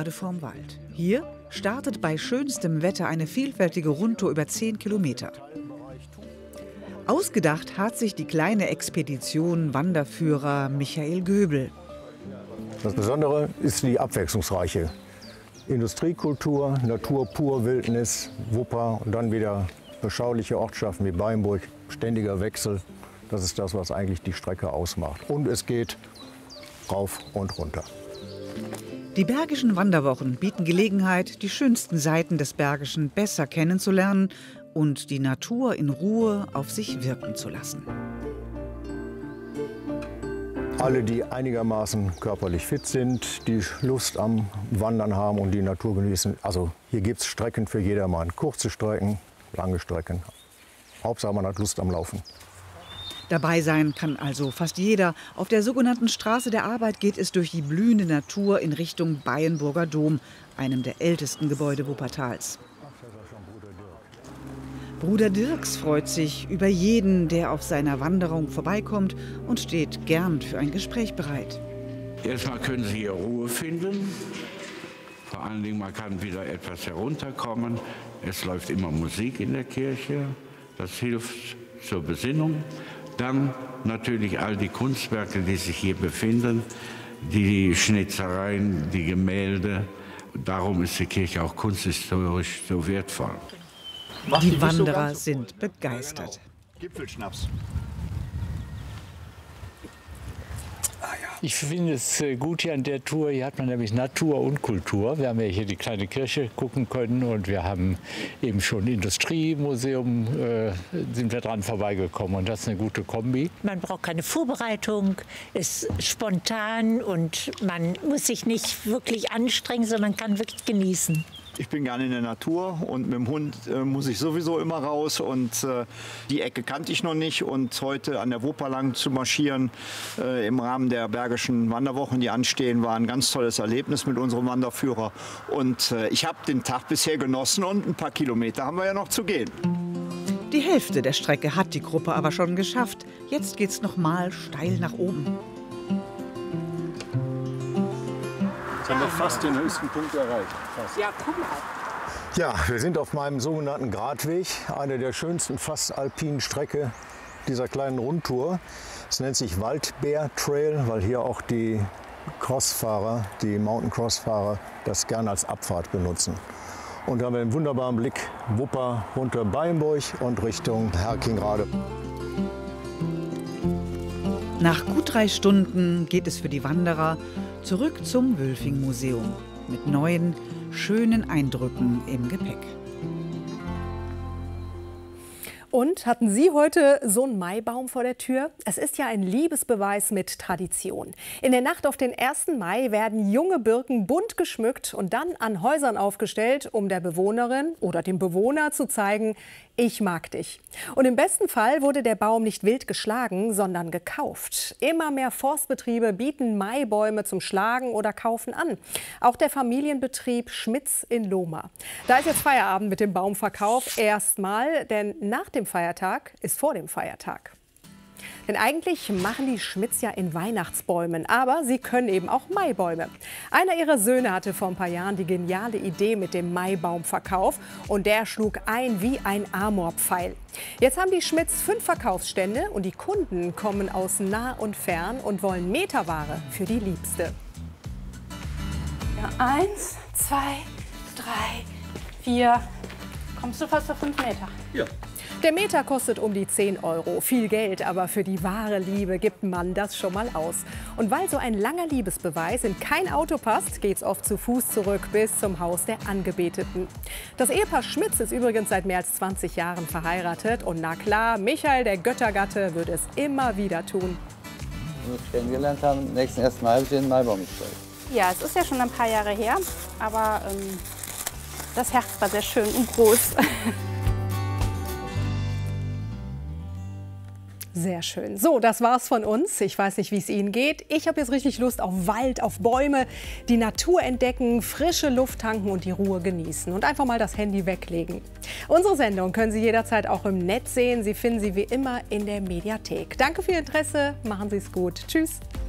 gerade vorm Wald. Hier startet bei schönstem Wetter eine vielfältige Rundtour über 10 Kilometer. Ausgedacht hat sich die kleine Expedition Wanderführer Michael Göbel. Das Besondere ist die abwechslungsreiche Industriekultur, Natur pur, Wildnis, Wupper und dann wieder beschauliche Ortschaften wie Beyenburg, ständiger Wechsel. Das ist das, was eigentlich die Strecke ausmacht. Und es geht rauf und runter. Die Bergischen Wanderwochen bieten Gelegenheit, die schönsten Seiten des Bergischen besser kennenzulernen und die Natur in Ruhe auf sich wirken zu lassen. Alle, die einigermaßen körperlich fit sind, die Lust am Wandern haben und die Natur genießen. Also hier gibt es Strecken für jedermann. Kurze Strecken, lange Strecken. Hauptsache man hat Lust am Laufen. Dabei sein kann also fast jeder. Auf der sogenannten Straße der Arbeit geht es durch die blühende Natur in Richtung Beyenburger Dom, einem der ältesten Gebäude Wuppertals. Bruder Dirks freut sich über jeden, der auf seiner Wanderung vorbeikommt und steht gern für ein Gespräch bereit. Erstmal können Sie hier Ruhe finden. Vor allen Dingen, man kann wieder etwas herunterkommen. Es läuft immer Musik in der Kirche. Das hilft zur Besinnung. Dann natürlich all die Kunstwerke, die sich hier befinden, die Schnitzereien, die Gemälde. Darum ist die Kirche auch kunsthistorisch so wertvoll. Die Wanderer sind begeistert. Gipfelschnaps. Ich finde es gut hier an der Tour. Hier hat man nämlich Natur und Kultur. Wir haben ja hier die kleine Kirche gucken können und wir haben eben schon Industriemuseum, sind wir dran vorbeigekommen und das ist eine gute Kombi. Man braucht keine Vorbereitung, ist spontan und man muss sich nicht wirklich anstrengen, sondern man kann wirklich genießen. Ich bin gerne in der Natur und mit dem Hund muss ich sowieso immer raus und die Ecke kannte ich noch nicht und heute an der Wupper lang zu marschieren im Rahmen der Bergischen Wanderwochen, die anstehen, war ein ganz tolles Erlebnis mit unserem Wanderführer und ich habe den Tag bisher genossen und ein paar Kilometer haben wir ja noch zu gehen. Die Hälfte der Strecke hat die Gruppe aber schon geschafft. Jetzt geht's noch mal steil nach oben. Jetzt haben wir fast den höchsten Punkt erreicht. Fast. Ja, guck mal. Ja, wir sind auf meinem sogenannten Gratweg, eine der schönsten fast alpinen Strecke dieser kleinen Rundtour. Es nennt sich Waldbär Trail, weil hier auch die Crossfahrer, die Mountain Crossfahrer, das gerne als Abfahrt benutzen. Und da haben wir einen wunderbaren Blick Wupper runter Beyenburg und Richtung Herkingrade. Nach gut 3 Stunden geht es für die Wanderer zurück zum Wülfing-Museum mit neuen, schönen Eindrücken im Gepäck. Und hatten Sie heute so einen Maibaum vor der Tür? Es ist ja ein Liebesbeweis mit Tradition. In der Nacht auf den 1. Mai werden junge Birken bunt geschmückt und dann an Häusern aufgestellt, um der Bewohnerin oder dem Bewohner zu zeigen, ich mag dich. Und im besten Fall wurde der Baum nicht wild geschlagen, sondern gekauft. Immer mehr Forstbetriebe bieten Maibäume zum Schlagen oder Kaufen an. Auch der Familienbetrieb Schmitz in Lohmar. Da ist jetzt Feierabend mit dem Baumverkauf erstmal, denn nach dem Feiertag ist vor dem Feiertag. Denn eigentlich machen die Schmitz ja in Weihnachtsbäumen, aber sie können eben auch Maibäume. Einer ihrer Söhne hatte vor ein paar Jahren die geniale Idee mit dem Maibaumverkauf und der schlug ein wie ein Amorpfeil. Jetzt haben die Schmitz 5 Verkaufsstände und die Kunden kommen aus nah und fern und wollen Meterware für die Liebste. Ja, 1, 2, 3, 4. Kommst du fast auf 5 Meter? Ja. Der Meter kostet um die 10 €. Viel Geld, aber für die wahre Liebe gibt man das schon mal aus. Und weil so ein langer Liebesbeweis in kein Auto passt, geht's oft zu Fuß zurück bis zum Haus der Angebeteten. Das Ehepaar Schmitz ist übrigens seit mehr als 20 Jahren verheiratet. Und na klar, Michael, der Göttergatte, wird es immer wieder tun. Wenn wir uns kennengelernt haben, am nächsten 1. Mai habe ich den Maibaum gestellt. Ja, es ist ja schon ein paar Jahre her, aber das Herz war sehr schön und groß. Sehr schön. So, das war's von uns. Ich weiß nicht, wie es Ihnen geht. Ich habe jetzt richtig Lust auf Wald, auf Bäume, die Natur entdecken, frische Luft tanken und die Ruhe genießen und einfach mal das Handy weglegen. Unsere Sendung können Sie jederzeit auch im Netz sehen. Sie finden sie wie immer in der Mediathek. Danke für Ihr Interesse. Machen Sie es gut. Tschüss.